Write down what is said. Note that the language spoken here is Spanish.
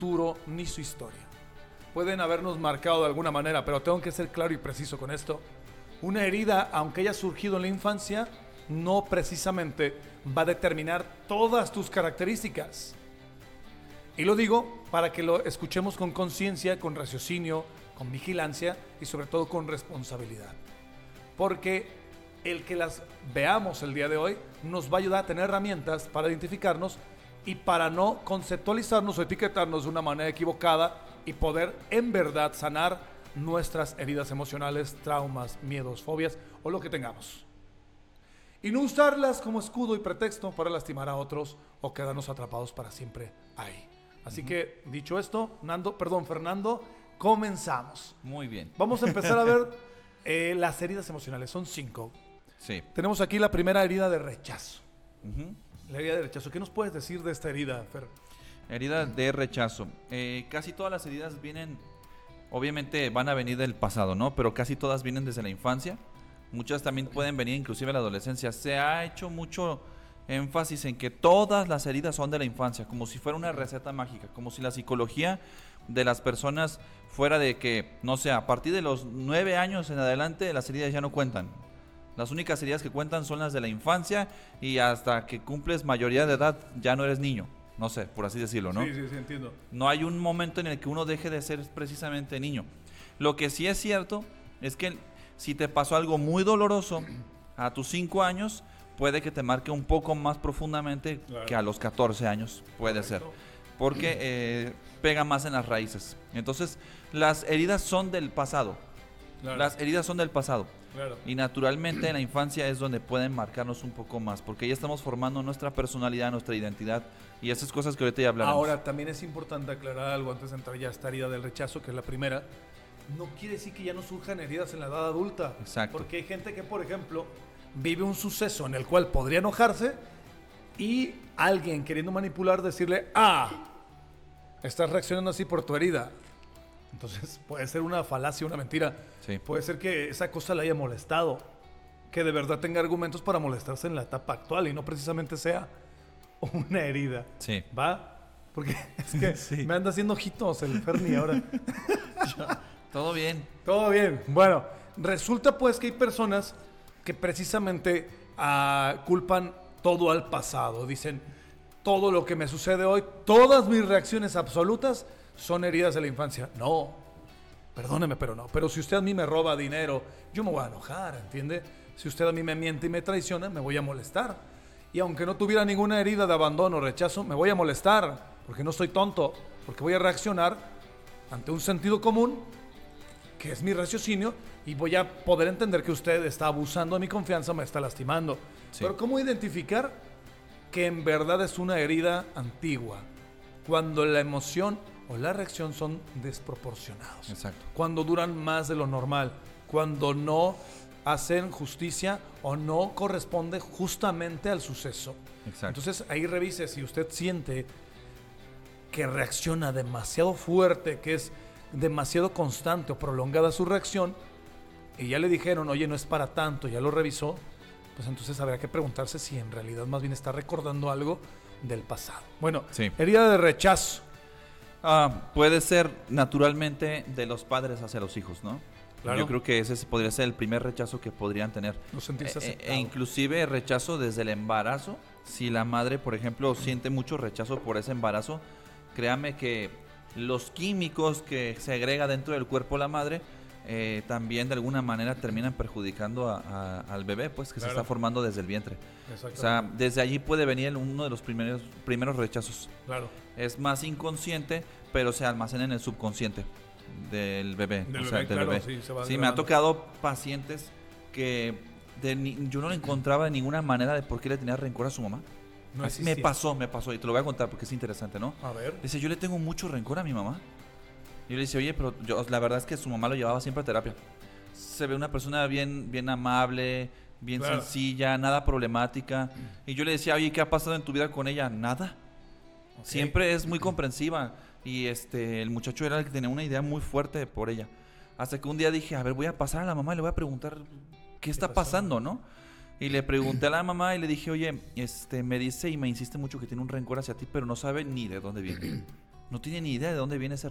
futuro ni su historia. Pueden habernos marcado de alguna manera, pero tengo que ser claro y preciso con esto. Una herida, aunque haya surgido en la infancia, no precisamente va a determinar todas tus características. Y lo digo para que lo escuchemos con conciencia, con raciocinio, con vigilancia y sobre todo con responsabilidad. Porque el que las veamos el día de hoy nos va a ayudar a tener herramientas para identificarnos y para no conceptualizarnos o etiquetarnos de una manera equivocada y poder en verdad sanar nuestras heridas emocionales, traumas, miedos, fobias o lo que tengamos. Y no usarlas como escudo y pretexto para lastimar a otros o quedarnos atrapados para siempre ahí. Así que, dicho esto, Fernando, comenzamos. Muy bien. Vamos a empezar a ver las heridas emocionales. Son 5. Sí. Tenemos aquí la primera herida de rechazo. La herida de rechazo. ¿Qué nos puedes decir de esta herida, Fer? Herida de rechazo. Casi todas las heridas vienen, obviamente van a venir del pasado, ¿no? Pero casi todas vienen desde la infancia. Muchas también pueden venir inclusive en la adolescencia. Se ha hecho mucho énfasis en que todas las heridas son de la infancia, como si fuera una receta mágica, como si la psicología de las personas fuera de que, no sé, a partir de los 9 años en adelante las heridas ya no cuentan. Las únicas heridas que cuentan son las de la infancia y hasta que cumples mayoría de edad ya no eres niño. No sé, por así decirlo, ¿no? Sí, entiendo. No hay un momento en el que uno deje de ser precisamente niño. Lo que sí es cierto es que si te pasó algo muy doloroso a tus 5 años, puede que te marque un poco más profundamente que a los 14 años, puede ser. Porque pega más en las raíces. Entonces, las heridas son del pasado. Claro. Las heridas son del pasado. Claro. Y naturalmente en la infancia es donde pueden marcarnos un poco más, porque ya estamos formando nuestra personalidad, nuestra identidad y esas cosas que ahorita ya hablaremos. Ahora, también es importante aclarar algo antes de entrar ya a esta herida del rechazo, que es la primera. No quiere decir que ya no surjan heridas en la edad adulta. Exacto. Porque hay gente que, por ejemplo, vive un suceso en el cual podría enojarse y alguien queriendo manipular decirle, estás reaccionando así por tu herida. Entonces puede ser una falacia, una mentira. Sí. Puede ser que esa cosa le haya molestado, que de verdad tenga argumentos para molestarse en la etapa actual y no precisamente sea una herida. Sí. ¿Va? Porque es que Sí. me anda haciendo ojitos el Ferni ahora. Todo bien. Todo bien. Bueno, resulta pues que hay personas que precisamente culpan todo al pasado. Dicen, todo lo que me sucede hoy, todas mis reacciones absolutas son heridas de la infancia. No, perdóneme, pero no. Pero si usted a mí me roba dinero, yo me voy a enojar, ¿entiende? Si usted a mí me miente y me traiciona, me voy a molestar. Y aunque no tuviera ninguna herida de abandono o rechazo, me voy a molestar, porque no soy tonto, porque voy a reaccionar ante un sentido común, que es mi raciocinio, y voy a poder entender que usted está abusando de mi confianza, me está lastimando. Sí. Pero ¿cómo identificar que en verdad es una herida antigua? Cuando la emoción o la reacción son desproporcionados. Exacto. Cuando duran más de lo normal. Cuando no hacen justicia o no corresponde justamente al suceso. Exacto. Entonces ahí revise si usted siente que reacciona demasiado fuerte, que es demasiado constante o prolongada su reacción, y ya le dijeron, oye, no es para tanto, ya lo revisó, pues entonces habrá que preguntarse si en realidad más bien está recordando algo del pasado. Bueno, Sí. herida de rechazo. Puede ser naturalmente de los padres hacia los hijos, ¿no? Claro. Yo creo que ese podría ser el primer rechazo que podrían tener. No sentirse aceptado. E inclusive rechazo desde el embarazo. Si la madre, por ejemplo, siente mucho rechazo por ese embarazo, créame que los químicos que se agrega dentro del cuerpo la madre también de alguna manera terminan perjudicando al bebé, pues que Claro. se está formando desde el vientre. Exacto. O sea, desde allí puede venir uno de los primeros rechazos. Claro. Es más inconsciente, pero se almacena en el subconsciente del bebé. Del o sea, bebé, del claro, bebé. sí, se va Sí, me ha grabando. tocado pacientes que yo no le encontraba ninguna manera de por qué le tenía rencor a su mamá. No Así existía. me pasó, y te lo voy a contar porque es interesante, ¿no? A ver. Dice, yo le tengo mucho rencor a mi mamá. Y yo le dice, oye, pero la verdad es que su mamá lo llevaba siempre a terapia. Se ve una persona bien amable, bien Claro. sencilla, nada problemática. Y yo le decía, oye, ¿qué ha pasado en tu vida con ella? Nada. Ok. Siempre es muy comprensiva. Y el muchacho era el que tenía una idea muy fuerte por ella. Hasta que un día dije, a ver, voy a pasar a la mamá y le voy a preguntar qué está pasó? pasando, ¿no? Y le pregunté a la mamá y le dije, oye, me dice y me insiste mucho que tiene un rencor hacia ti, pero no sabe ni de dónde viene. no tiene ni idea de dónde viene ese